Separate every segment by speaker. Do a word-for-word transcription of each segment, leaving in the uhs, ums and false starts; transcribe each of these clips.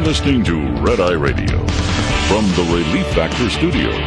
Speaker 1: listening to Red Eye Radio from the Relief Factor Studios.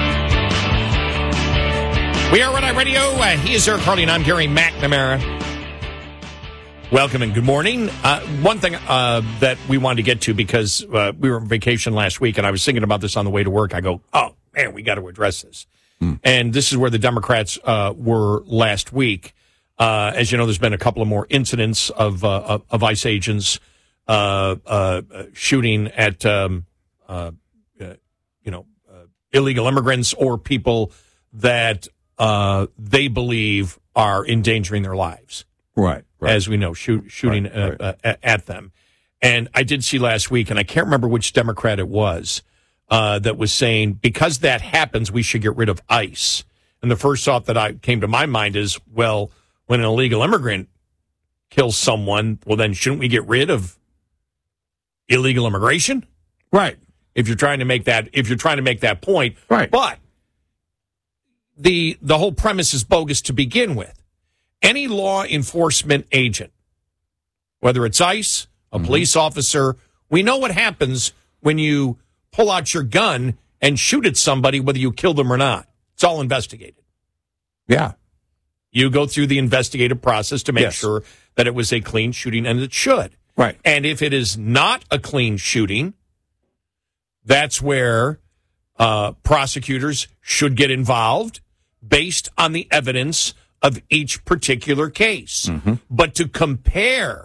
Speaker 2: We are Red Eye Radio. Uh, he is Eric Harley, and I'm Gary McNamara. Welcome and good morning. Uh, one thing uh, that we wanted to get to, because uh, we were on vacation last week, and I was thinking about this on the way to work. I go, oh, man, we got to address this. Mm. And this is where the Democrats uh, were last week. Uh, as you know, there's been a couple of more incidents of, uh, of, of ICE agents uh, uh, shooting at, um, uh, uh, you know, uh, illegal immigrants or people that uh, they believe are endangering their lives.
Speaker 3: Right, right.
Speaker 2: As we know, shoot, shooting right, right. Uh, uh, at them. And I did see last week, and I can't remember which Democrat it was, uh, that was saying, because that happens, we should get rid of ICE. And the first thought that I came to my mind is, well, when an illegal immigrant kills someone, well, then shouldn't we get rid of illegal immigration?
Speaker 3: Right.
Speaker 2: If you're trying to make that, if you're trying to make that point.
Speaker 3: Right.
Speaker 2: But the the whole premise is bogus to begin with. Any law enforcement agent, whether it's ICE, a mm-hmm. police officer, we know what happens when you pull out your gun and shoot at somebody, whether you kill them or not. It's all investigated.
Speaker 3: Yeah.
Speaker 2: You go through the investigative process to make
Speaker 3: yes.
Speaker 2: sure that it was a clean shooting, and it should.
Speaker 3: Right.
Speaker 2: And if it is not a clean shooting, that's where uh, prosecutors should get involved based on the evidence of each particular case.
Speaker 3: Mm-hmm.
Speaker 2: But to compare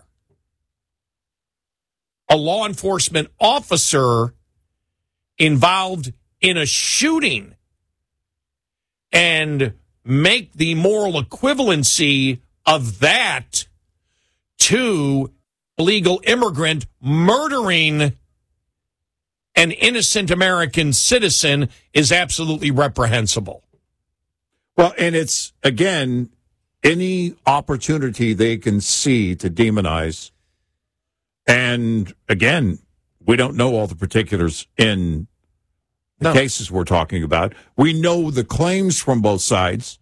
Speaker 2: a law enforcement officer involved in a shooting and make the moral equivalency of that to illegal immigrant murdering an innocent American citizen is absolutely reprehensible.
Speaker 3: Well, and it's, again, any opportunity they can see to demonize. And, again, we don't know all the particulars in the
Speaker 2: no.
Speaker 3: cases we're talking about. We know the claims from both sides.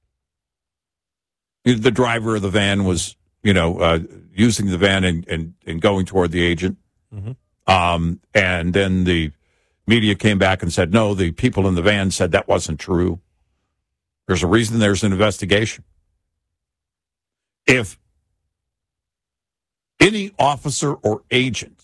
Speaker 3: The driver of the van was, you know, uh, using the van and, and, and going toward the agent.
Speaker 2: Mm-hmm.
Speaker 3: Um, and then the media came back and said, no, the people in the van said that wasn't true. There's a reason there's an investigation. If any officer or agent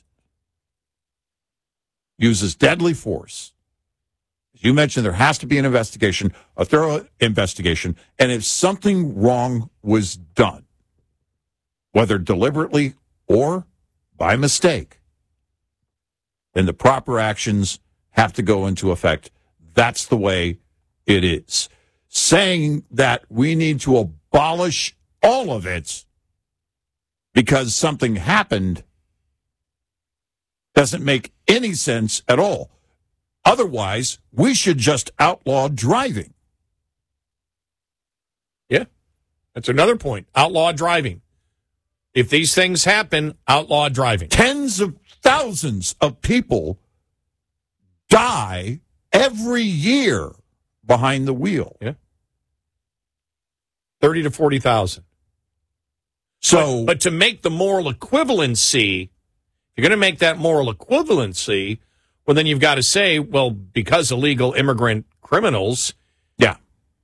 Speaker 3: uses deadly force, as you mentioned, there has to be an investigation, a thorough investigation, and if something wrong was done, whether deliberately or by mistake, then the proper actions have to go into effect. That's the way it is. Saying that we need to abolish all of it because something happened doesn't make any sense at all. Otherwise, we should just outlaw driving.
Speaker 2: Yeah, that's another point. Outlaw driving. If these things happen, outlaw driving.
Speaker 3: Tens of thousands of people die every year behind the wheel.
Speaker 2: Yeah. thirty to forty thousand.
Speaker 3: So,
Speaker 2: but, but to make the moral equivalency, if you're going to make that moral equivalency, well, then you've got to say, well, because illegal immigrant criminals
Speaker 3: yeah.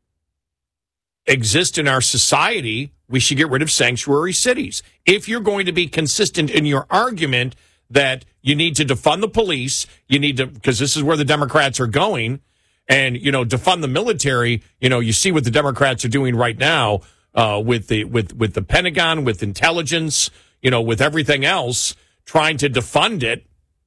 Speaker 2: exist in our society, we should get rid of sanctuary cities. If you're going to be consistent in your argument that you need to defund the police, you need to, because this is where the Democrats are going, and, you know, defund the military, you know, you see what the Democrats are doing right now uh, with the with, with the Pentagon, with intelligence, you know, with everything else, trying to defund it.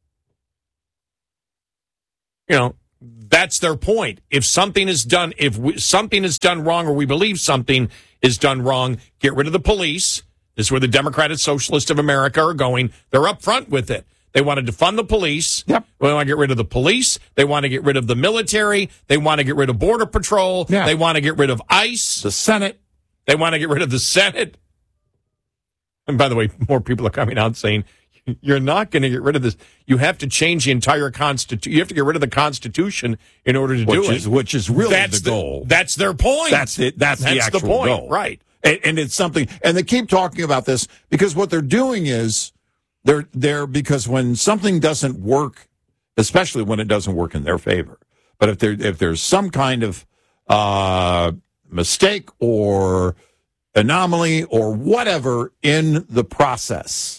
Speaker 2: You know, that's their point. If something is done, if we, something is done wrong, or we believe something is done wrong, get rid of the police. This is where the Democratic Socialists of America are going. They're up front with it. They want to defund the police.
Speaker 3: Yep.
Speaker 2: They want to get rid of the police. They want to get rid of the military. They want to get rid of Border Patrol.
Speaker 3: Yeah.
Speaker 2: They want to get rid of ICE.
Speaker 3: The Senate.
Speaker 2: They want to get rid of the Senate. And by the way, more people are coming out saying, you're not going to get rid of this. You have to change the entire Constitution. You have to get rid of the Constitution in order to
Speaker 3: which
Speaker 2: do
Speaker 3: is,
Speaker 2: it.
Speaker 3: Which is really
Speaker 2: that's
Speaker 3: the goal.
Speaker 2: The, that's their point.
Speaker 3: That's it. That's,
Speaker 2: that's
Speaker 3: the actual
Speaker 2: the point.
Speaker 3: goal.
Speaker 2: Right.
Speaker 3: And, and it's something, and they keep talking about this because what they're doing is They're there because when something doesn't work, especially when it doesn't work in their favor, but if there if there's some kind of uh, mistake or anomaly or whatever in the process,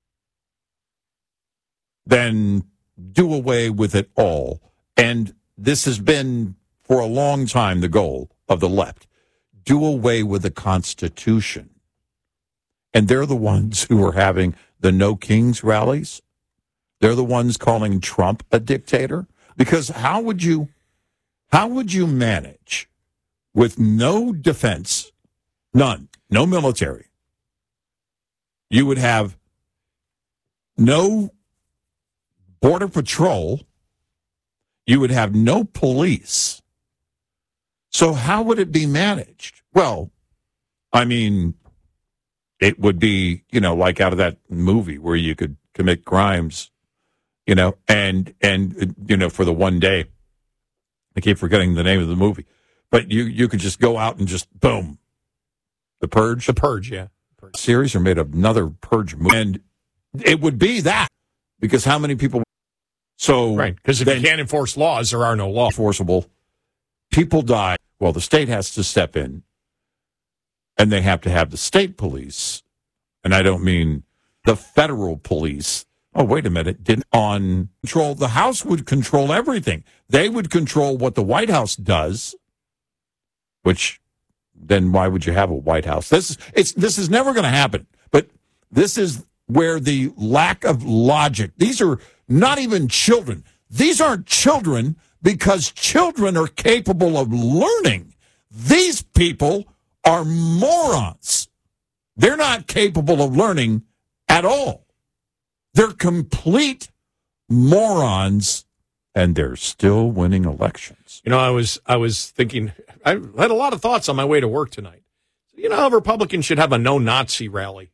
Speaker 3: then do away with it all. And this has been for a long time the goal of the left. Do away with the Constitution. And they're the ones who are having the No Kings rallies. They're the ones calling Trump a dictator. Because how would you, how would you manage with no defense, none, no military? You would have no border patrol. You would have no police. So how would it be managed? Well, I mean, it would be, you know, like out of that movie where you could commit crimes, you know, and, and you know, for the one day. I keep forgetting the name of the movie. But you, you could just go out and just, boom. The Purge?
Speaker 2: The Purge, yeah. Purge.
Speaker 3: Series or made another Purge movie. And it would be that. Because how many people... So
Speaker 2: right, because if you can't enforce laws, there are no laws.
Speaker 3: Enforceable. People die. Well, the state has to step in, and they have to have the state police. And I don't mean the federal police. Oh, wait a minute. Didn't on control. The House would control everything. They would control what the White House does, which then why would you have a White House? This is, it's, this is never going to happen. But this is where the lack of logic, these are not even children. These aren't children because children are capable of learning. These people are morons. They're not capable of learning at all. They're complete morons, and they're still winning elections.
Speaker 2: You know, I was I was thinking, I had a lot of thoughts on my way to work tonight. You know, Republicans should have a no-Nazi rally.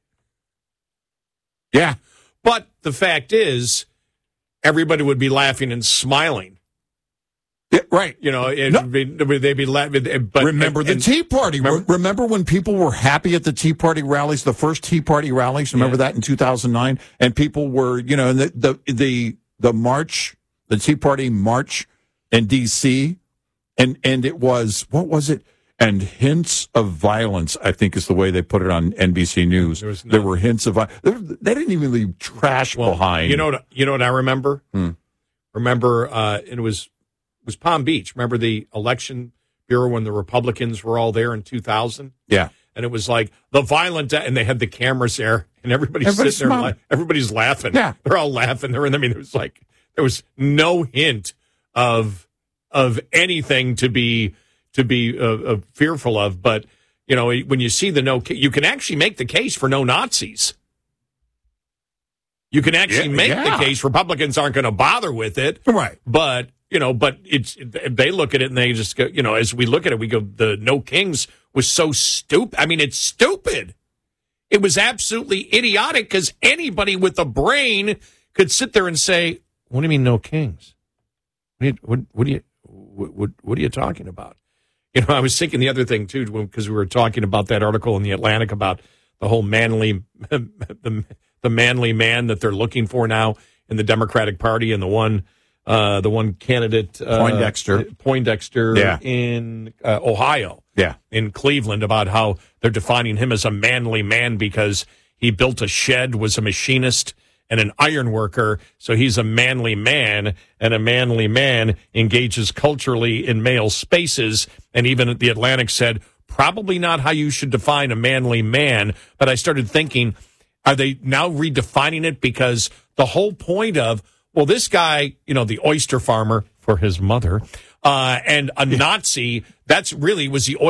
Speaker 3: Yeah.
Speaker 2: But the fact is, everybody would be laughing and smiling.
Speaker 3: Yeah, right.
Speaker 2: You know, it,
Speaker 3: no.
Speaker 2: be, they'd be laughing. But,
Speaker 3: remember
Speaker 2: and,
Speaker 3: the
Speaker 2: and,
Speaker 3: Tea Party. Remember, remember when people were happy at the Tea Party rallies, the first Tea Party rallies? Remember yeah. that in two thousand nine? And people were, you know, the, the, the, the march, the Tea Party march in D C, and, and it was, what was it? And hints of violence, I think is the way they put it on N B C News. There, there were hints of violence. They didn't even leave trash well, behind.
Speaker 2: You know what, you know what I remember?
Speaker 3: Hmm.
Speaker 2: Remember, uh, it was it was Palm Beach. Remember the election bureau when the Republicans were all there in two thousand?
Speaker 3: Yeah.
Speaker 2: And it was like the violent, and they had the cameras there, and everybody's, everybody's sitting there, la- everybody's laughing.
Speaker 3: Yeah.
Speaker 2: They're all laughing. They're in, I mean, it was like, there was no hint of of anything to be to be uh, uh, fearful of. But, you know, when you see the no, you can actually make the case for no Nazis. You can actually
Speaker 3: yeah,
Speaker 2: make
Speaker 3: yeah.
Speaker 2: the case Republicans aren't going to bother with it.
Speaker 3: Right.
Speaker 2: But, you know, but it's, they look at it and they just go, you know, as we look at it, we go, the No Kings was so stupid. I mean, it's stupid. It was absolutely idiotic because anybody with a brain could sit there and say, what do you mean no kings? What do you, what, what, do you, what, what are you talking about? You know, I was thinking the other thing, too, because we were talking about that article in The Atlantic about the whole manly, the, the manly man that they're looking for now in the Democratic Party, and the one, uh, the one candidate, uh,
Speaker 3: Poindexter,
Speaker 2: Poindexter
Speaker 3: yeah.
Speaker 2: in uh, Ohio,
Speaker 3: yeah,
Speaker 2: in Cleveland, about how they're defining him as a manly man because he built a shed, was a machinist and an iron worker, so he's a manly man, and a manly man engages culturally in male spaces. And even The Atlantic said, probably not how you should define a manly man. But I started thinking, are they now redefining it? Because the whole point of, well, this guy, you know, the oyster farmer for his mother, uh, and a Nazi, that's really was the oyster